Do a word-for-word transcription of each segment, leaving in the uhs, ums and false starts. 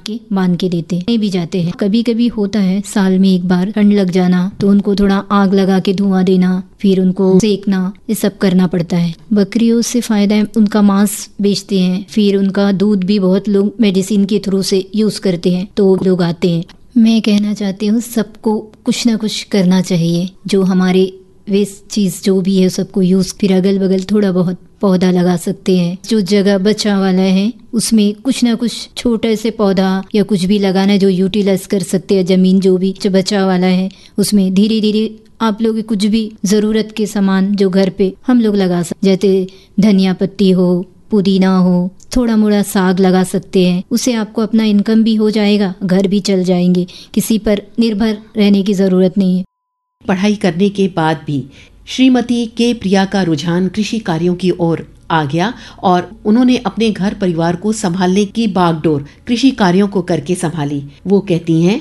के मान के देते हैं भी जाते हैं। कभी कभी होता है साल में एक बार ठंड लग जाना, तो उनको थोड़ा आग लगा के धुआं देना, फिर उनको सेकना, ये सब करना पड़ता है। बकरियों से फायदा है, उनका मांस बेचते हैं, फिर उनका दूध भी बहुत लोग मेडिसिन के थ्रू से यूज करते हैं, तो लोग आते हैं। मैं कहना चाहती हूँ सबको कुछ ना कुछ करना चाहिए, जो हमारे वेस्ट चीज जो भी है सबको यूज, फिर अगल बगल थोड़ा बहुत पौधा लगा सकते हैं। जो जगह बचा वाला है उसमें कुछ ना कुछ छोटे से पौधा या कुछ भी लगाना है जो यूटिलाइज कर सकते हैं। जमीन जो भी जो बचा वाला है उसमें धीरे धीरे आप लोग कुछ भी जरूरत के सामान जो घर पे हम लोग लगा सकते, जैसे धनिया पत्ती हो, पुदीना हो, थोड़ा मोड़ा साग लगा सकते हैं। उससे आपको अपना इनकम भी हो जाएगा, घर भी चल जाएंगे, किसी पर निर्भर रहने की जरूरत नहीं है। पढ़ाई करने के बाद भी श्रीमती के प्रिया का रुझान कृषि कार्यों की ओर आ गया और उन्होंने अपने घर परिवार को संभालने की बागडोर कृषि कार्यों को करके संभाली। वो कहती हैं,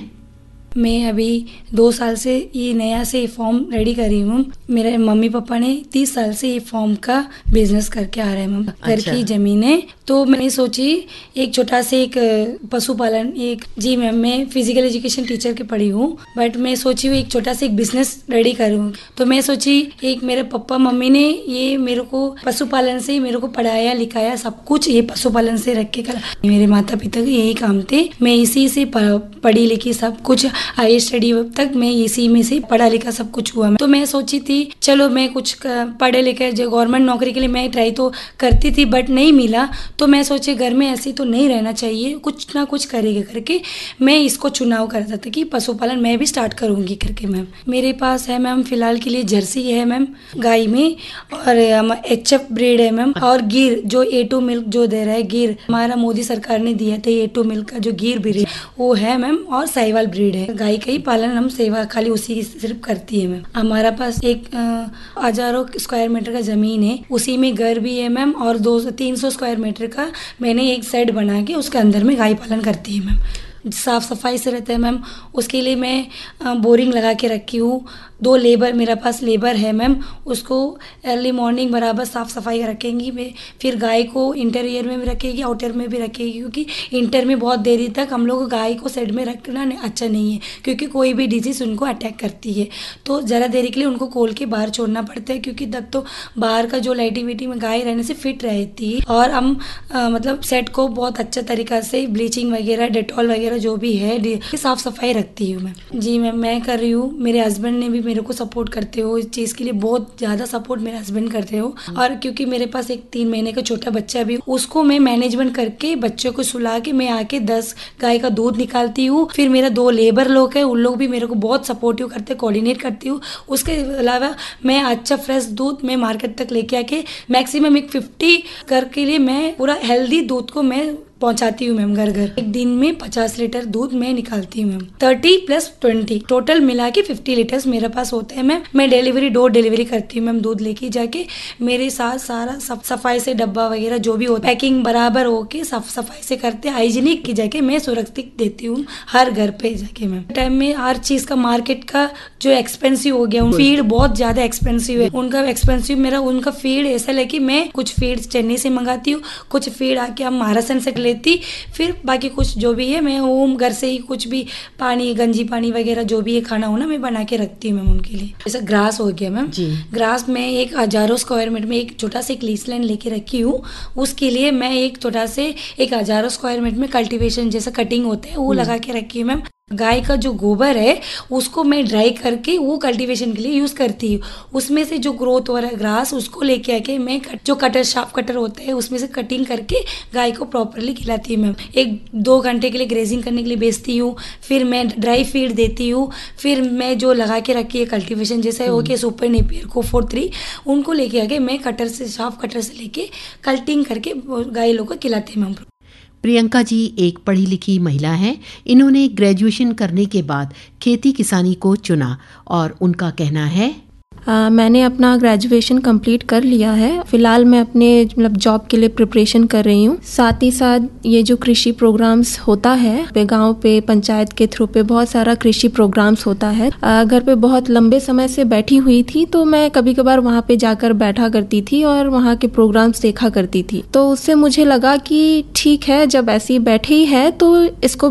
मैं अभी दो साल से ये नया से फॉर्म रेडी कर रही हूँ। मेरे मम्मी पापा ने तीस साल से ये फॉर्म का बिजनेस करके आ रहे हैं। मैम घर अच्छा। की जमीन है, तो मैंने सोची एक छोटा से एक पशुपालन एक जी मैम मैं फिजिकल एजुकेशन टीचर के पढ़ी हूँ, बट मैं सोची हूँ एक छोटा सा एक बिजनेस रेडी करूँ। तो मैं सोची एक मेरे पापा मम्मी ने ये मेरे को पशुपालन से मेरे को पढ़ाया लिखाया, सब कुछ ये पशुपालन से रख के करा। मेरे माता पिता के यही काम थे, मैं इसी से पढ़ी लिखी सब कुछ हाई स्टडी तक मैं इसी में से पढ़ा लिखा सब कुछ हुआ। तो मैं सोची थी चलो मैं कुछ पढ़े लिखे जो गवर्नमेंट नौकरी के लिए मैं ट्राई तो करती थी, बट नहीं मिला। तो मैं सोची घर में ऐसे तो नहीं रहना चाहिए, कुछ ना कुछ करेंगे करके मैं इसको चुनाव करता था कि पशुपालन मैं भी स्टार्ट करूंगी करके। मैम मेरे पास है मैम फिलहाल के लिए जर्सी है मैम गाय में, और एच एफ ब्रीड है मैम, और गिर जो ए टू मिल्क जो दे रहा है, गिर हमारा मोदी सरकार ने दिया था ए टू मिल्क का जो गिर ब्रीड वो है मैम, और साहिवाल ब्रीड है। गाय का ही पालन हम सेवा खाली उसी की सिर्फ करती है मैम। हमारा पास एक हजारों स्क्वायर मीटर का जमीन है, उसी में घर भी है मैम, और दो सौ तीन सौ स्क्वायर मीटर का मैंने एक सेट बना के उसके अंदर में गाय पालन करती है मैम। साफ सफाई से रहता है मैम, उसके लिए मैं बोरिंग लगा के रखी हूँ। दो लेबर मेरे पास लेबर है मैम, उसको अर्ली मॉर्निंग बराबर साफ़ सफाई रखेंगी मैं। फिर गाय को इंटीरियर में भी रखेगी, आउटर में भी रखेगी, क्योंकि इंटर में बहुत देरी तक हम लोग गाय को साइड में रखना अच्छा नहीं है, क्योंकि कोई भी डिजीज़ उनको अटैक करती है। तो ज़रा देरी के लिए उनको खोल के बाहर छोड़ना पड़ता है, क्योंकि तब तो बाहर का जो लाइटिविटी में गाय रहने से फिट रहती है। और हम आ, मतलब सेट को बहुत अच्छा तरीका से ब्लीचिंग वगैरह डेटॉल वगैरह जो भी है साफ़ सफाई रखती हूँ मैं। जी मैम मैं कर रही हूँ, मेरे हस्बैंड ने भी मेरे को सपोर्ट करते हो इस चीज़ के लिए, बहुत ज़्यादा सपोर्ट मेरे हस्बैंड करते हो। और क्योंकि मेरे पास एक तीन महीने का छोटा बच्चा भी, उसको मैं मैनेजमेंट करके बच्चों को सुला के मैं आके दस गाय का दूध निकालती हूँ। फिर मेरा दो लेबर लोग है, उन लोग भी मेरे को बहुत सपोर्टिव करते, कोऑर्डिनेट करती हूँ। उसके अलावा मैं अच्छा फ्रेश दूध मैं मार्केट तक लेके आके मैक्सिमम एक फिफ्टी घर के लिए मैं पूरा हेल्दी दूध को मैं पहुंचाती हूँ मैम घर घर। एक दिन में पचास लीटर दूध मैं निकालती हूँ ma'am, thirty plus twenty total मिला के फिफ्टी लीटर्स मेरे पास होते हैं मैम। मैं डिलीवरी डोर डिलीवरी करती हूँ मैम, दूध लेके जाके मेरे साथ सारा सब सफाई से डब्बा वगैरह जो भी होता है पैकिंग बराबर होके साफ सफाई से करते, हाइजीनिक की जाके मैं सुरक्षित देती हूँ हर घर पे जाके मैम। टाइम में हर चीज का मार्केट का जो एक्सपेंसिव हो गया, फीड बहुत ज्यादा एक्सपेंसिव है उनका एक्सपेंसिव मेरा उनका फीड ऐसा है कि मैं कुछ फीड चेन्नई से मंगाती हूँ, कुछ फीड आके हम महाराष्ट्र से लेती, फिर बाकी कुछ जो भी है मैं होम घर से ही कुछ भी पानी गंजी पानी वगैरह जो भी है खाना हो ना मैं बना के रखती हूँ मैम उनके लिए। जैसे ग्रास हो गया मैम, ग्रास में एक हजारों स्क्वायर मीटर में एक छोटा सा एक लीज लैंड लेके रखी हूँ, उसके लिए मैं एक छोटा से एक हजारों स्क्वायर मीटर में कल्टीवेशन जैसा कटिंग होते हैं वो लगा के रखी हूँ मैम। गाय का जो गोबर है उसको मैं ड्राई करके वो कल्टीवेशन के लिए यूज करती हूँ, उसमें से जो ग्रोथ हो रहा है ग्रास उसको लेके आके मैं कट, जो कटर शार्प कटर होता है उसमें से कटिंग करके गाय को प्रॉपरली खिलाती हूँ मैम। एक दो घंटे के लिए ग्रेजिंग करने के लिए बेचती हूँ, फिर मैं ड्राई फीड देती हूँ, फिर मैं जो लगा के रखी है कल्टीवेशन जैसे हो के सुपर नेपियर को फोर थ्री उनको लेके आके मैं कटर से शार्प कटर से लेके कल्टिंग करके गाय लोग को खिलाती हूँ मैम। प्रियंका जी एक पढ़ी लिखी महिला हैं। इन्होंने ग्रेजुएशन करने के बाद खेती किसानी को चुना और उनका कहना है, आ, मैंने अपना ग्रेजुएशन कंप्लीट कर लिया है। फिलहाल मैं अपने मतलब जॉब के लिए प्रिपरेशन कर रही हूँ। साथ ही साथ ये जो कृषि प्रोग्राम्स होता है पे गांव पे पंचायत के थ्रू पे बहुत सारा कृषि प्रोग्राम्स होता है। आ, घर पे बहुत लंबे समय से बैठी हुई थी तो मैं कभी कभार वहाँ पे जाकर बैठा करती थी और वहाँ के प्रोग्राम्स देखा करती थी। तो उससे मुझे लगा कि ठीक है जब ऐसी बैठी है तो इसको